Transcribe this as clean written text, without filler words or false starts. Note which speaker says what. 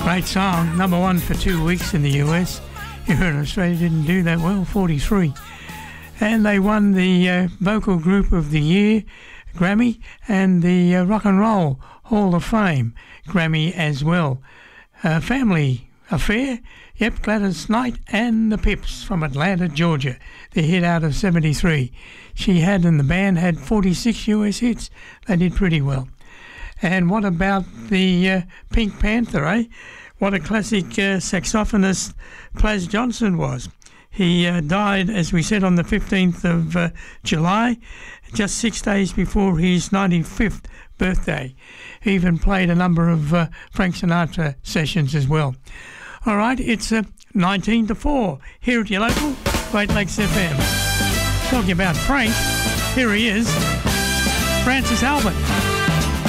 Speaker 1: Great song, number one for 2 weeks in the US. Here in Australia didn't do that well, 43. And they won the Vocal Group of the Year Grammy and the Rock and Roll Hall of Fame Grammy as well. Family Affair, yep, Gladys Knight and the Pips from Atlanta, Georgia. They hit out of 73. She had, and the band had 46 US hits. They did pretty well. And what about the Pink Panther, eh? What a classic saxophonist Plas Johnson was. He died, as we said, on the 15th of July, just 6 days before his 95th birthday. He even played a number of Frank Sinatra sessions as well. All right, it's 19 to 4 here at your local Great Lakes FM. Talking about Frank, here he is, Francis Albert.